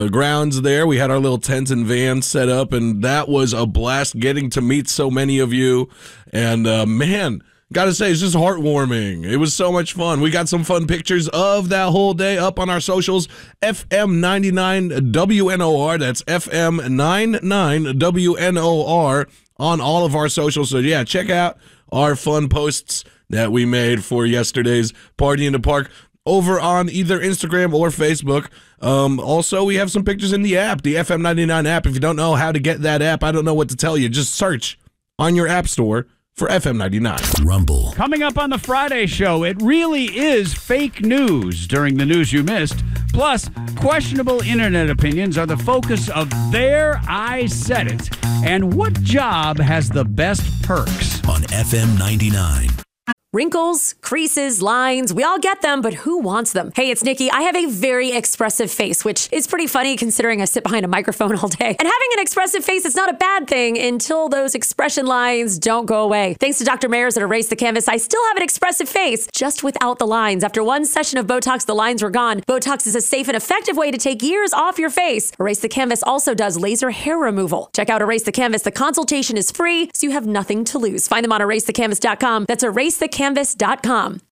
grounds there. We had our little tent and van set up, and that was a blast getting to meet so many of you. And man, gotta say, it's just heartwarming. It was so much fun. We got some fun pictures of that whole day up on our socials. FM99 WNOR. That's FM99 WNOR on all of our socials. So yeah, check out our fun posts that we made for yesterday's Party in the Park over on either Instagram or Facebook. Also, we have some pictures in the app, the FM99 app. If you don't know how to get that app, I don't know what to tell you. Just search on your app store for FM99. Rumble. Coming up on the Friday show, it really is fake news during the news you missed. Plus, questionable internet opinions are the focus of There I Said It. And what job has the best perks? On FM 99. Wrinkles, creases, lines, we all get them, but who wants them? Hey, it's Nikki. I have a very expressive face, which is pretty funny considering I sit behind a microphone all day. And having an expressive face is not a bad thing until those expression lines don't go away. Thanks to Dr. Mayers at Erase the Canvas, I still have an expressive face, just without the lines. After one session of Botox, the lines were gone. Botox is a safe and effective way to take years off your face. Erase the Canvas also does laser hair removal. Check out Erase the Canvas. The consultation is free, so you have nothing to lose. Find them on erasethecanvas.com. That's erasethecanvas.com.